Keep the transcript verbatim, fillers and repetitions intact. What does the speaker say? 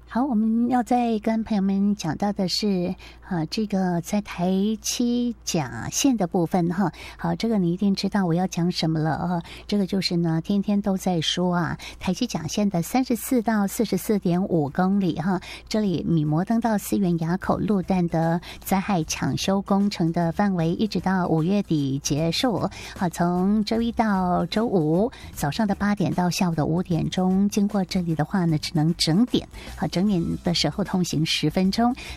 好，我们要再跟朋友们讲到的是，啊，这个在台七甲线的部分哈，好，这个你一定知道我要讲什么了啊。这个就是呢，天天都在说啊，台七甲线的三十四到四十四点五公里哈，这里米摩登到思源垭口路段的灾害抢修工程的范围，一直到五月底结束。好，从周一到周五早上的八点到下午的五点钟，经过这里的话呢，只能整点，好，整点的时候通行十分钟。